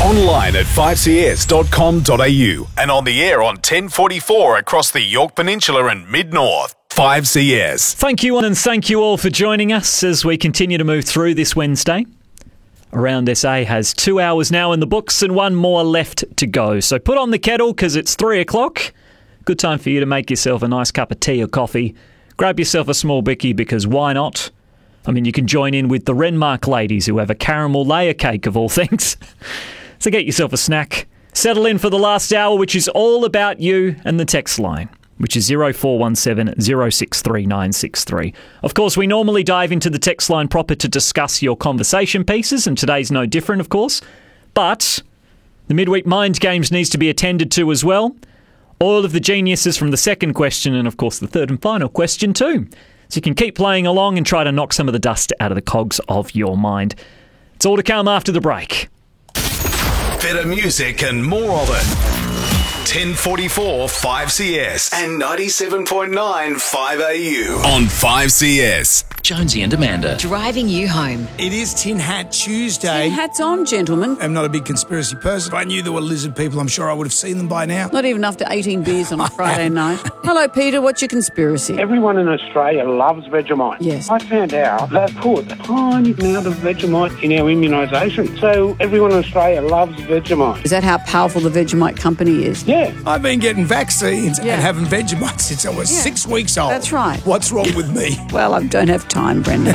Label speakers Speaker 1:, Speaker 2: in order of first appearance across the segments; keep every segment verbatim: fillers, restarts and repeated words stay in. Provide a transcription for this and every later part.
Speaker 1: Online at five c s dot com dot a u and on the air on ten forty-four across the Yorke Peninsula and Mid-North. five C S.
Speaker 2: Thank you, and thank you all for joining us as we continue to move through this Wednesday. Around S A has two hours now in the books and one more left to go. So put on the kettle because it's three o'clock. Good time for you to make yourself a nice cup of tea or coffee. Grab yourself a small bicky because why not? I mean, you can join in with the Renmark ladies who have a caramel layer cake of all things. So get yourself a snack. Settle in for the last hour, which is all about you and the text line, which is zero four one seven zero six three nine six three. Of course, we normally dive into the text line proper to discuss your conversation pieces, and today's no different, of course. But the midweek mind games needs to be attended to as well. All of the geniuses from the second question and, of course, the third and final question too. So you can keep playing along and try to knock some of the dust out of the cogs of your mind. It's all to come after the break.
Speaker 1: Better music and more of it. ten forty-four five C S and ninety-seven point nine five A U on five C S.
Speaker 3: Jonesy and Amanda.
Speaker 4: Driving you home.
Speaker 5: It is Tin Hat Tuesday.
Speaker 6: Tin hats on, gentlemen.
Speaker 5: I'm not a big conspiracy person. If I knew there were lizard people, I'm sure I would have seen them by now.
Speaker 6: Not even after eighteen beers on a Friday night. Hello, Peter. What's your conspiracy?
Speaker 7: Everyone in Australia loves Vegemite.
Speaker 6: Yes.
Speaker 7: I found out they put a tiny amount of Vegemite in our immunisation. So everyone in Australia loves Vegemite.
Speaker 6: Is that how powerful the Vegemite company is?
Speaker 7: Yeah.
Speaker 5: I've been getting vaccines
Speaker 6: Yeah.
Speaker 5: and having Vegemite since I was
Speaker 6: Yeah.
Speaker 5: six weeks old.
Speaker 6: That's right.
Speaker 5: What's wrong with me?
Speaker 6: Well, I don't have time, Brendan.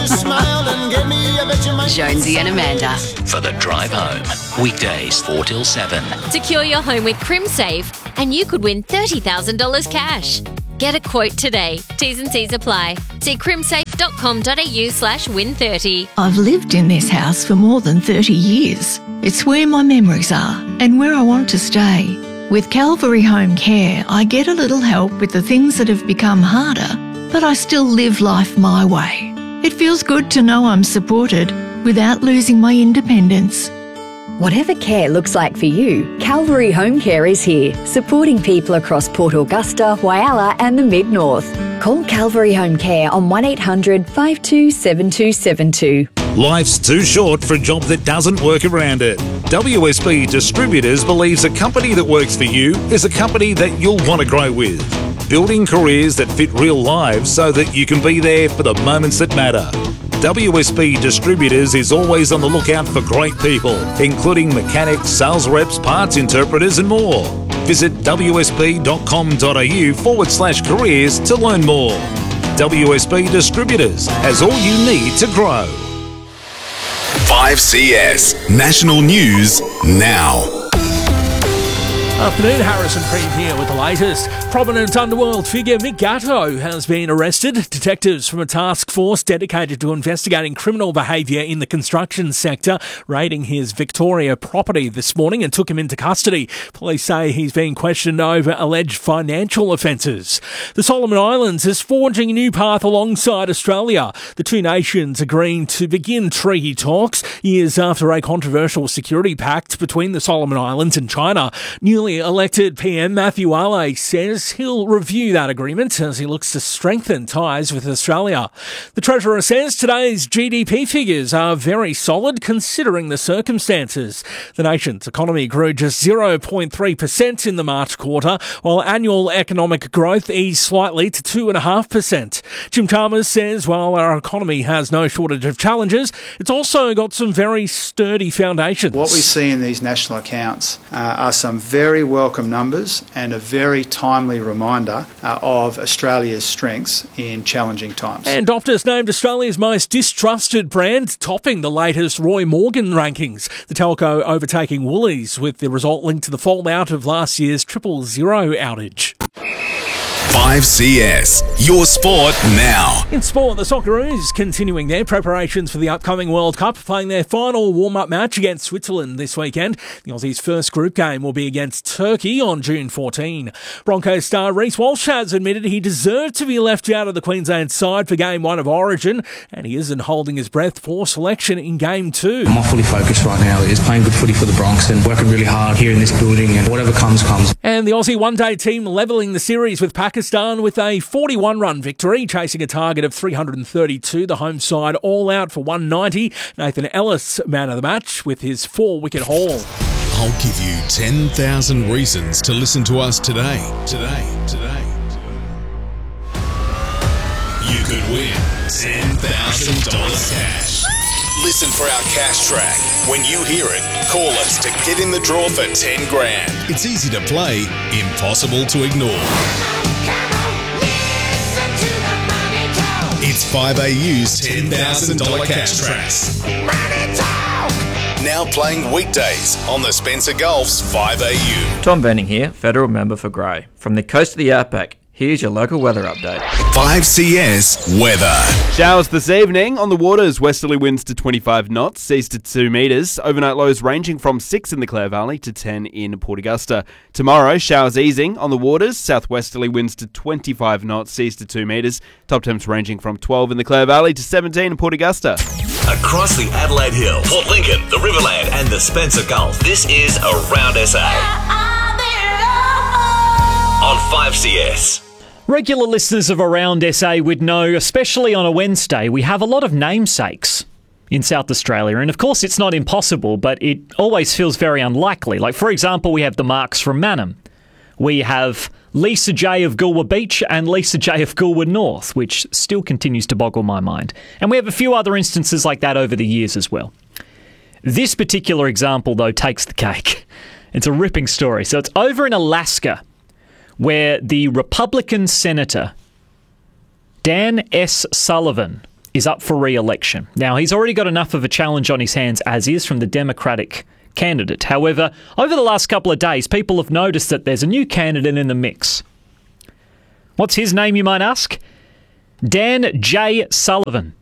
Speaker 4: Jonesy and Amanda.
Speaker 3: For the drive home. Weekdays four till seven.
Speaker 8: Secure your home with CrimSafe and you could win thirty thousand dollars cash. Get a quote today. T's and C's apply. See crimsafe dot com dot a u slash win thirty.
Speaker 9: I've lived in this house for more than thirty years. It's where my memories are and where I want to stay. With Calvary Home Care, I get a little help with the things that have become harder, but I still live life my way. It feels good to know I'm supported without losing my independence.
Speaker 10: Whatever care looks like for you, Calvary Home Care is here, supporting people across Port Augusta, Whyalla and the Mid-North. Call Calvary Home Care on one eight hundred five two seven two seven two.
Speaker 11: Life's too short for a job that doesn't work around it. W S B Distributors believes a company that works for you is a company that you'll want to grow with. Building careers that fit real lives so that you can be there for the moments that matter. W S B Distributors is always on the lookout for great people, including mechanics, sales reps, parts interpreters and more. Visit w s b dot com dot a u forward slash careers to learn more. W S B Distributors has all you need to grow.
Speaker 1: five C S National News now.
Speaker 12: Afternoon, Harrison Preet here with the latest. Prominent underworld figure Mick Gatto has been arrested. Detectives from a task force dedicated to investigating criminal behaviour in the construction sector raiding his Victoria property this morning and took him into custody. Police say he's being questioned over alleged financial offences. The Solomon Islands is forging a new path alongside Australia. The two nations agreeing to begin treaty talks years after a controversial security pact between the Solomon Islands and China. Newly elected P M Matthew Ale says he'll review that agreement as he looks to strengthen ties with Australia. The Treasurer says today's G D P figures are very solid considering the circumstances. The nation's economy grew just zero point three percent in the March quarter, while annual economic growth eased slightly to two point five percent. Jim Chalmers says while our economy has no shortage of challenges, it's also got some very sturdy foundations.
Speaker 13: What we see in these national accounts uh, are some very welcome numbers and a very timely reminder uh, of Australia's strengths in challenging times.
Speaker 12: And Optus named Australia's most distrusted brand, topping the latest Roy Morgan rankings. The telco overtaking Woolies with the result linked to the fallout of last year's triple zero outage.
Speaker 1: five C S, your sport now.
Speaker 12: In sport, the Socceroos continuing their preparations for the upcoming World Cup, playing their final warm-up match against Switzerland this weekend. The Aussies' first group game will be against Turkey on June fourteenth. Broncos star Reece Walsh has admitted he deserved to be left out of the Queensland side for Game one of Origin, and he isn't holding his breath for selection in Game two.
Speaker 14: My fully focused right now is playing good footy for the Bronx and working really hard here in this building, and whatever comes, comes.
Speaker 12: And the Aussie one-day team levelling the series with Pakistan Pakistan with a forty-one run victory, chasing a target of three hundred thirty-two. The home side all out for one ninety. Nathan Ellis, man of the match, with his four-wicket haul.
Speaker 1: I'll give you ten thousand reasons to listen to us today. Today, today. You could win ten thousand dollars cash. Listen for our cash track. When you hear it, call us to get in the draw for ten grand. It's easy to play, impossible to ignore. It's five A U's ten thousand dollars cash tracks. Now playing weekdays on the Spencer Gulf's five A U.
Speaker 15: Tom Benning here, Federal Member for Grey. From the coast of the Outback, here's your local weather update.
Speaker 1: five C S weather.
Speaker 16: Showers this evening. On the waters, westerly winds to twenty-five knots, seas to two metres. Overnight lows ranging from six in the Clare Valley to ten in Port Augusta. Tomorrow, showers easing. On the waters, southwesterly winds to twenty-five knots, seas to two metres. Top temps ranging from twelve in the Clare Valley to seventeen in Port Augusta.
Speaker 1: Across the Adelaide Hills, Port Lincoln, the Riverland and the Spencer Gulf, this is Around S A on five C S.
Speaker 2: Regular listeners of Around S A would know, especially on a Wednesday, we have a lot of namesakes in South Australia. And of course, it's not impossible, but it always feels very unlikely. Like, for example, we have the Marks from Mannum. We have Lisa J of Goolwa Beach and Lisa J of Goolwa North, which still continues to boggle my mind. And we have a few other instances like that over the years as well. This particular example, though, takes the cake. It's a ripping story. So it's over in Alaska, where the Republican Senator Dan S. Sullivan is up for re-election. Now, he's already got enough of a challenge on his hands as is from the Democratic candidate. However, over the last couple of days, people have noticed that there's a new candidate in the mix. What's his name, you might ask? Dan J. Sullivan.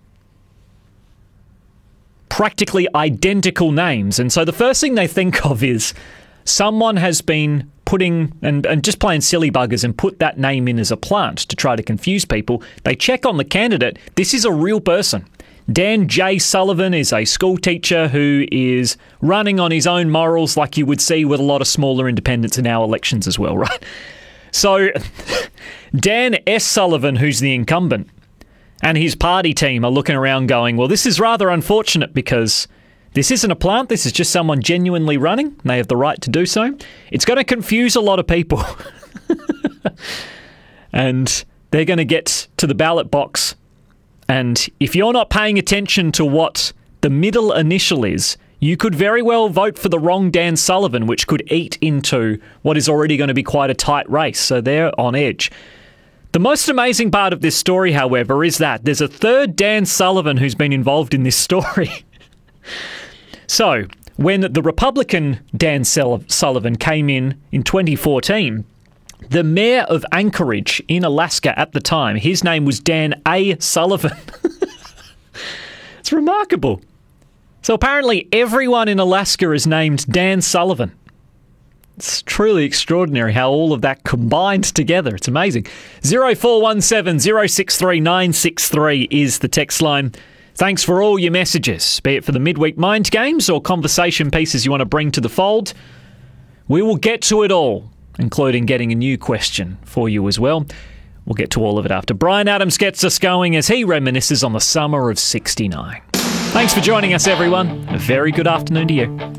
Speaker 2: Practically identical names. And so the first thing they think of is someone has been putting, and, and just playing silly buggers and put that name in as a plant to try to confuse people. They check on the candidate. This is a real person. Dan J. Sullivan is a school teacher who is running on his own morals, like you would see with a lot of smaller independents in our elections as well, right? So Dan S. Sullivan, who's the incumbent, and his party team are looking around going, well, this is rather unfortunate because this isn't a plant, this is just someone genuinely running. They have the right to do so. It's going to confuse a lot of people. And they're going to get to the ballot box. And if you're not paying attention to what the middle initial is, you could very well vote for the wrong Dan Sullivan, which could eat into what is already going to be quite a tight race. So they're on edge. The most amazing part of this story, however, is that there's a third Dan Sullivan who's been involved in this story. So, when the Republican Dan Sullivan came in in twenty fourteen, the mayor of Anchorage in Alaska at the time, his name was Dan A. Sullivan. It's remarkable. So apparently everyone in Alaska is named Dan Sullivan. It's truly extraordinary how all of that combined together. It's amazing. zero four one seven, zero six three, nine six three is the text line. Thanks for all your messages, be it for the midweek mind games or conversation pieces you want to bring to the fold. We will get to it all, including getting a new question for you as well. We'll get to all of it after Brian Adams gets us going as he reminisces on the summer of sixty-nine. Thanks for joining us, everyone. A very good afternoon to you.